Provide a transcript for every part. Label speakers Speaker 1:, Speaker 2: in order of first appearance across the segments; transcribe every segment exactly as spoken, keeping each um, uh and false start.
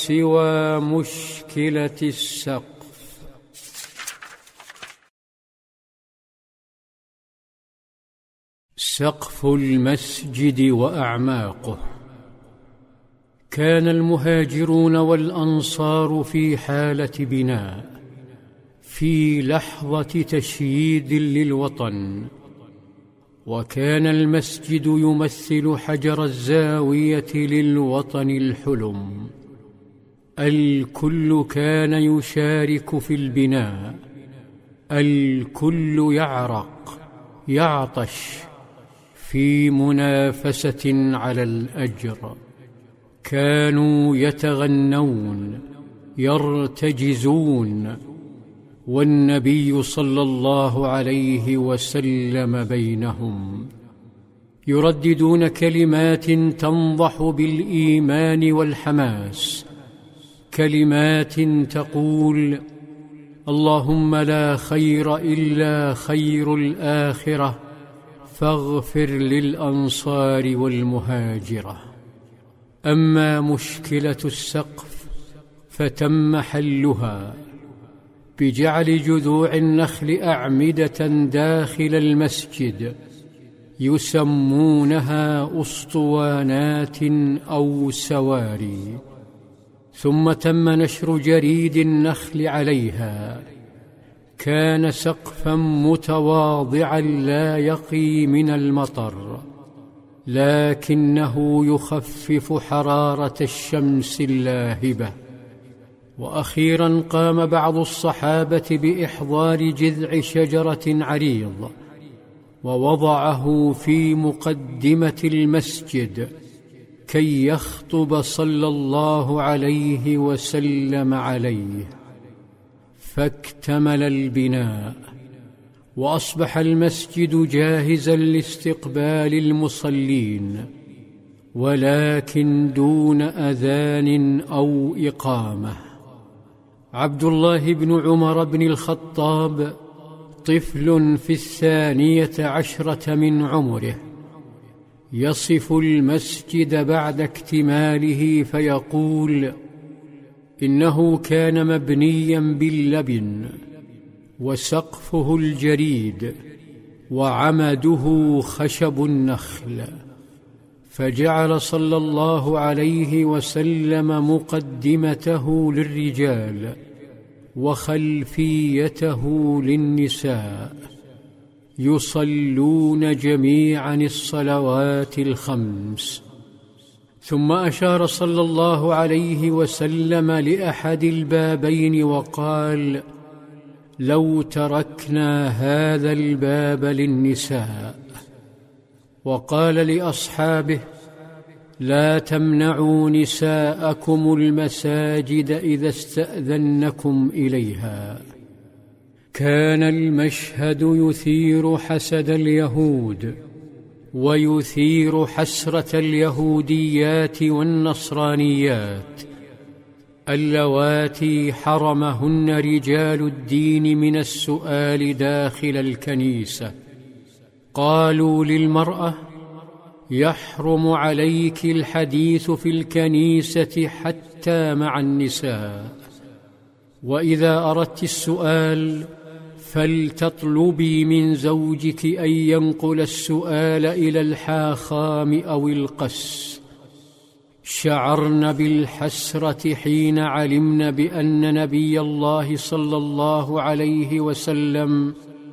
Speaker 1: سوى مشكلة السقف. سقف المسجد وأعماقه. كان المهاجرون والأنصار في حالة بناء، في لحظة تشييد للوطن، وكان المسجد يمثل حجر الزاوية للوطن الحلم. الكل كان يشارك في البناء، الكل يعرق يعطش في منافسة على الأجر. كانوا يتغنون يرتجزون، والنبي صلى الله عليه وسلم بينهم، يرددون كلمات تنضح بالإيمان والحماس، كلمات تقول: اللهم لا خير إلا خير الآخرة، فاغفر للأنصار والمهاجرة. أما مشكلة السقف فتم حلها بجعل جذوع النخل أعمدة داخل المسجد يسمونها أسطوانات أو سواري، ثم تم نشر جريد النخل عليها. كان سقفا متواضعا لا يقي من المطر، لكنه يخفف حرارة الشمس اللاهبة. وأخيرا قام بعض الصحابة بإحضار جذع شجرة عريض ووضعه في مقدمة المسجد كي يخطب صلى الله عليه وسلم عليه، فاكتمل البناء، وأصبح المسجد جاهزا لاستقبال المصلين، ولكن دون أذان أو إقامة. عبد الله بن عمر بن الخطاب طفل في الثانية عشرة من عمره، يصف المسجد بعد اكتماله فيقول: إنه كان مبنيا باللبن، وسقفه الجريد، وعمده خشب النخل. فجعل صلى الله عليه وسلم مقدمته للرجال وخلفيته للنساء، يصلون جميعا الصلوات الخمس. ثم أشار صلى الله عليه وسلم لأحد البابين وقال: لو تركنا هذا الباب للنساء. وقال لأصحابه: لا تمنعوا نساءكم المساجد إذا استأذنكم إليها. كان المشهد يثير حسد اليهود، ويثير حسرة اليهوديات والنصرانيات اللواتي حرمهن رجال الدين من السؤال داخل الكنيسة. قالوا للمرأة: يحرم عليك الحديث في الكنيسة حتى مع النساء، وإذا أردت السؤال فلتطلبي من زوجك أن ينقل السؤال إلى الحاخام أو القس. شعرن بالحسرة حين علمن بأن نبي الله صلى الله عليه وسلم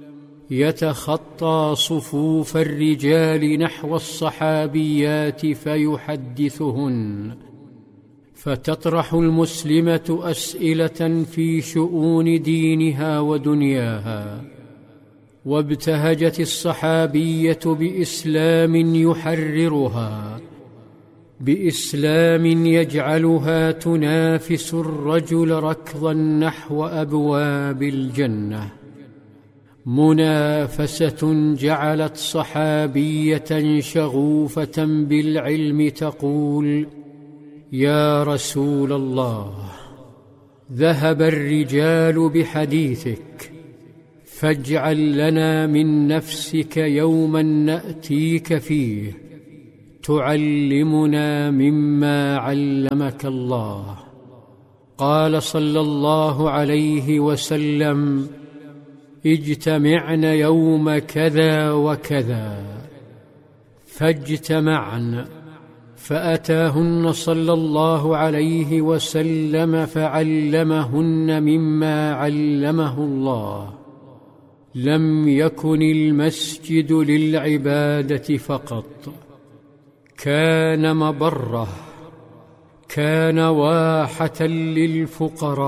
Speaker 1: يتخطى صفوف الرجال نحو الصحابيات فيحدثهن، فتطرح المسلمة أسئلة في شؤون دينها ودنياها. وابتهجت الصحابية بإسلام يحررها، بإسلام يجعلها تنافس الرجل ركضا نحو أبواب الجنة. منافسة جعلت صحابية شغوفة بالعلم تقول: يا رسول الله، ذهب الرجال بحديثك، فاجعل لنا من نفسك يوما نأتيك فيه تعلمنا مما علمك الله. قال صلى الله عليه وسلم: اجتمعن يوم كذا وكذا، فاجتمعن، فأتاهن صلى الله عليه وسلم فعلمهن مما علمه الله. لم يكن المسجد للعبادة فقط، كان مبرة، كان واحة للفقراء.